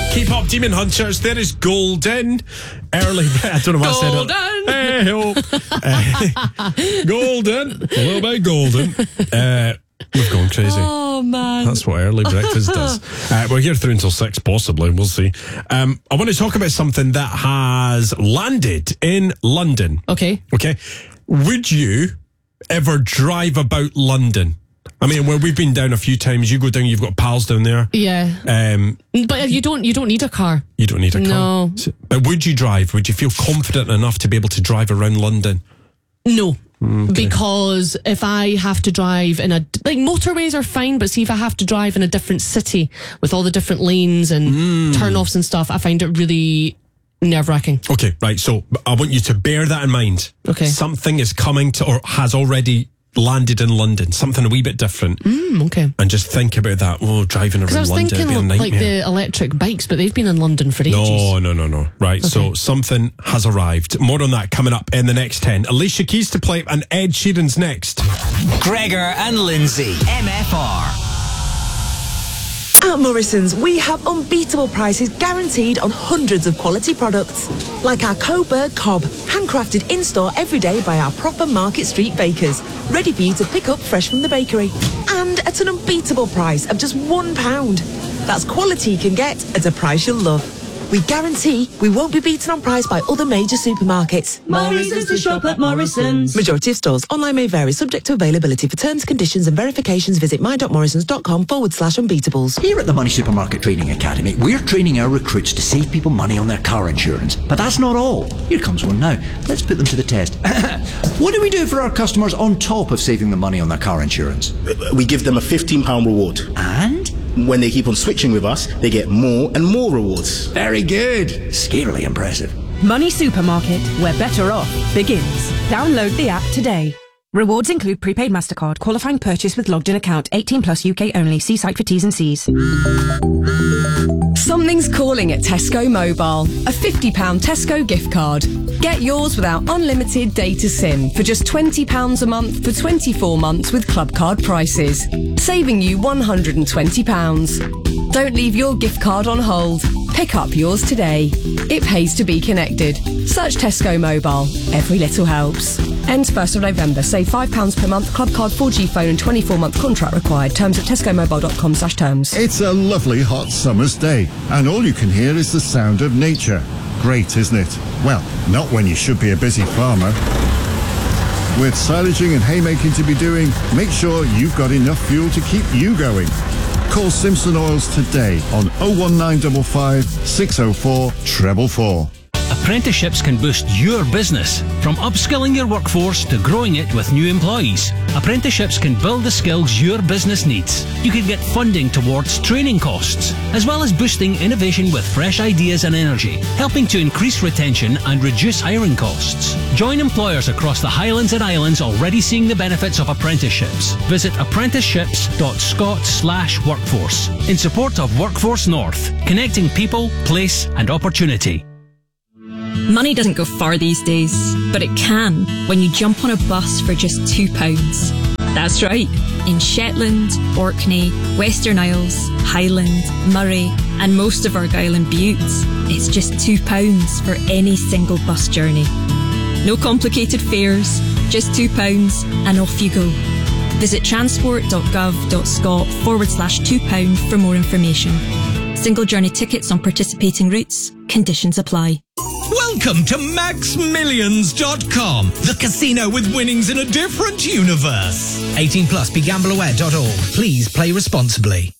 Keep up, Demon Hunters. There is Golden. Early. I don't know what Golden. I said it. Golden. A little bit golden. We've gone crazy. Oh, man. That's what early breakfast does. We're here through until 6, possibly. We'll see. I want to talk about something that has landed in London. Okay. Would you ever drive about London? I mean, where we've been down a few times, you go down, you've got pals down there. Yeah. But you don't need a car. You don't need a car. No. But would you drive? Would you feel confident enough to be able to drive around London? No. Okay. Because if I have to drive in motorways are fine, but see if I have to drive in a different city with all the different lanes and turn-offs and stuff, I find it really nerve-wracking. Okay, right. So I want you to bear that in mind. Okay. Something is coming to, or has already landed in London. Something a wee bit different. Okay. And just think about that. Oh, driving around Because I was London would be a thinking nightmare. like the electric bikes, but they've been in London for ages. No. Right, so something has arrived. More on that coming up in the next 10. Alicia Keys to play and Ed Sheeran's next. Gregor and Lindsay, MFR. At Morrison's, we have unbeatable prices guaranteed on hundreds of quality products. Like our Coburg Cob, handcrafted in-store every day by our proper Market Street bakers, ready for you to pick up fresh from the bakery. And at an unbeatable price of just £1. That's quality you can get at a price you'll love. We guarantee we won't be beaten on price by other major supermarkets. Morrison's to shop at Morrison's. Majority of stores. Online may vary, subject to availability. For terms, conditions and verifications, visit my.morrisons.com/unbeatables. Here at the Money Supermarket Training Academy, we're training our recruits to save people money on their car insurance. But that's not all. Here comes one now. Let's put them to the test. What do we do for our customers on top of saving them money on their car insurance? We give them a £15 reward. And? When they keep on switching with us, they get more and more rewards. Very good. Scarily impressive. Money Supermarket, where better off begins. Download the app today. Rewards include prepaid MasterCard, qualifying purchase with logged in account, 18 plus UK only. See site for T's and C's. Something's calling at Tesco Mobile. A £50 Tesco gift card. Get yours without unlimited data SIM for just £20 a month for 24 months with club card prices, saving you £120. Don't leave your gift card on hold. Pick up yours today. It pays to be connected. Search Tesco Mobile. Every little helps. Ends 1st of November. Save £5 per month. Club card, 4G phone and 24-month contract required. Terms at tescomobile.com/terms. It's a lovely hot summer's day, and all you can hear is the sound of nature. Great, isn't it? Well, not when you should be a busy farmer. With silaging and haymaking to be doing, make sure you've got enough fuel to keep you going. Call Simpson Oils today on 01955 604 444. Apprenticeships can boost your business. From upskilling your workforce to growing it with new employees, apprenticeships can build the skills your business needs. You can get funding towards training costs, as well as boosting innovation with fresh ideas and energy, helping to increase retention and reduce hiring costs. Join employers across the Highlands and Islands already seeing the benefits of apprenticeships. Visit apprenticeships.scot/workforce in support of Workforce North, connecting people, place and opportunity. Money doesn't go far these days, but it can when you jump on a bus for just £2. That's right. In Shetland, Orkney, Western Isles, Highland, Murray, and most of Argyll and Bute, it's just £2 for any single bus journey. No complicated fares, just £2 and off you go. Visit transport.gov.scot/£2 for more information. Single journey tickets on participating routes. Conditions apply. Welcome to MaxMillions.com, the casino with winnings in a different universe. 18 plus, begambleaware.org. Please play responsibly.